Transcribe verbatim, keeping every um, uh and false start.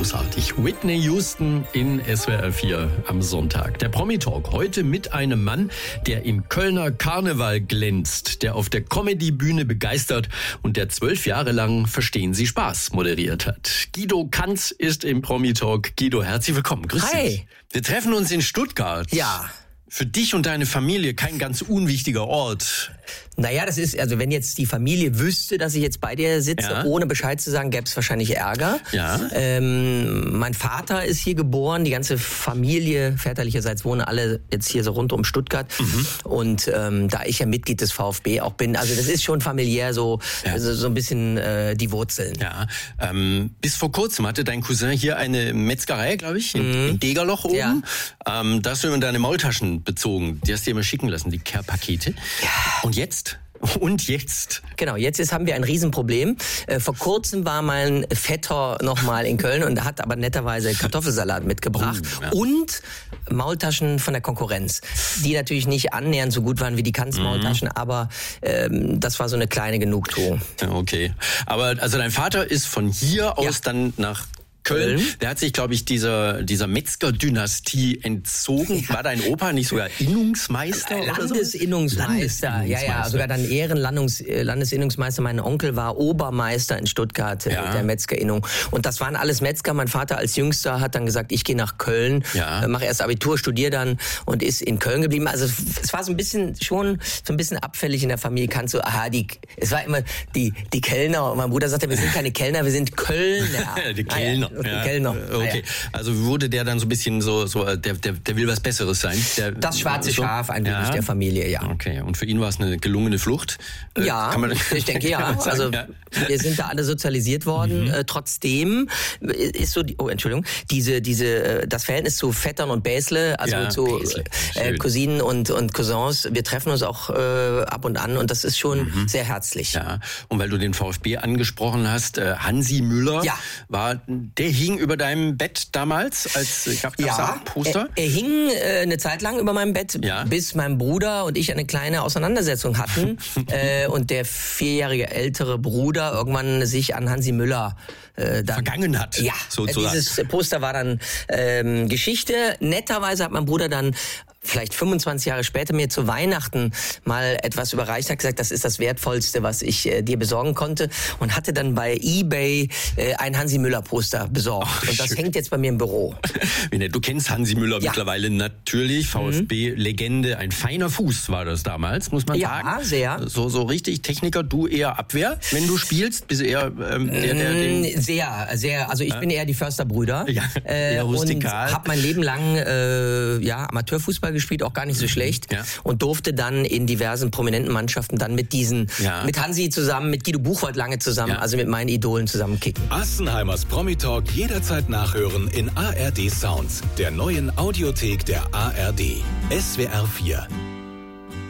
großartig. Whitney Houston in S W R vier am Sonntag. Der Promi-Talk heute mit einem Mann, der im Kölner Karneval glänzt, der auf der Comedy-Bühne begeistert und der zwölf Jahre lang Verstehen Sie Spaß moderiert hat. Guido Kanz ist im Promi-Talk. Guido, herzlich willkommen. Grüß Hi. dich. Wir treffen uns in Stuttgart. Ja. Für dich und deine Familie kein ganz unwichtiger Ort. Naja, das ist, also wenn jetzt die Familie wüsste, dass ich jetzt bei dir sitze, Ja. ohne Bescheid zu sagen, gäbe es wahrscheinlich Ärger. Ja. Ähm, mein Vater ist hier geboren, die ganze Familie väterlicherseits wohnen alle jetzt hier so rund um Stuttgart. Mhm. Und ähm, da ich ja Mitglied des VfB auch bin, also das ist schon familiär so, Ja. so, so ein bisschen äh, die Wurzeln. Ja, ähm, bis vor kurzem hatte dein Cousin hier eine Metzgerei, glaube ich, in, in Degerloch oben. Ja. Ähm, da hast du immer deine Maultaschen bezogen. Die hast du dir immer schicken lassen, die Care-Pakete. Ja. Und jetzt? Und jetzt? Genau, jetzt ist, haben wir ein Riesenproblem. Äh, vor kurzem war mein Vetter nochmal in Köln und hat aber netterweise Kartoffelsalat mitgebracht Oh, ja. und Maultaschen von der Konkurrenz, die natürlich nicht annähernd so gut waren wie die Kanz-Maultaschen, mhm. aber ähm, das war so eine kleine Genugtuung. Ja, okay. Aber also dein Vater ist von hier aus Ja. dann nach Köln. Köln. Der hat sich, glaube ich, dieser, dieser Metzger-Dynastie entzogen. War dein Opa nicht sogar Innungsmeister? oder so? Landesinnungsmeister. Ja, ja, Landesinnungsmeister. sogar dann Ehrenlandungs, äh, Landesinnungsmeister. Mein Onkel war Obermeister in Stuttgart, äh, Ja. der Metzgerinnung. Und das waren alles Metzger. Mein Vater als Jüngster hat dann gesagt, ich gehe nach Köln, Ja. äh, mache erst Abitur, studiere dann und ist in Köln geblieben. Also es war so ein bisschen schon so ein bisschen abfällig in der Familie. Kannst du, aha, die, es war immer die, die Kellner. Und mein Bruder sagte, wir sind keine Kellner, wir sind Kölner. Die Kellner. Ah, ja, Ja. Kellner. Okay. Ah, ja. Also wurde der dann so ein bisschen so, so der, der, der will was Besseres sein. Der, Das schwarze so? Schaf ein wenig Ja. der Familie, ja. Okay. Und für ihn war es eine gelungene Flucht? Äh, Ja, kann man, ich denke ja. kann man sagen, Also ja. wir sind da alle sozialisiert worden. Mhm. Äh, trotzdem ist so, die, oh Entschuldigung, diese, diese, das Verhältnis zu Vettern und Bäsle, also Ja, zu Bäsle. äh, Schön. Cousinen und und Cousins, wir treffen uns auch äh, ab und an und das ist schon Mhm. sehr herzlich. Ja, und weil du den VfB angesprochen hast, äh, Hansi Müller, Ja. war, der hing über deinem Bett damals als äh, gab, gab's da ein Poster? Er, er hing äh, eine Zeit lang über meinem Bett, Ja. bis mein Bruder und ich eine kleine Auseinandersetzung hatten äh, und der vierjährige ältere Bruder irgendwann sich an Hansi Müller äh, dann, Vergangen hat, Ja, sozusagen. dieses Poster war dann ähm, Geschichte. Netterweise hat mein Bruder dann vielleicht fünfundzwanzig Jahre später mir zu Weihnachten mal etwas überreicht, hat gesagt, das ist das Wertvollste, was ich äh, dir besorgen konnte und hatte dann bei eBay äh, ein Hansi Müller Poster besorgt. Ach, und das schön. hängt jetzt bei mir im Büro. Wie nett. Du kennst Hansi Müller Ja. mittlerweile natürlich, VfB-Legende, ein feiner Fuß war das damals, muss man Ja, sagen. sehr. So, so richtig Techniker, du eher Abwehr, wenn du spielst, bist du eher ähm, der, der den... Mm, Sehr, sehr. Also ich bin eher die Försterbrüder. Ja, eher und rustikal. habe mein Leben lang äh, ja, Amateurfußball gespielt, auch gar nicht so schlecht. Ja. Und durfte dann in diversen prominenten Mannschaften dann mit diesen, Ja. mit Hansi zusammen, mit Guido Buchwald lange zusammen, Ja. also mit meinen Idolen zusammen kicken. Assenheimers Promi-Talk jederzeit nachhören in A R D Sounds, der neuen Audiothek der A R D. S W R vier.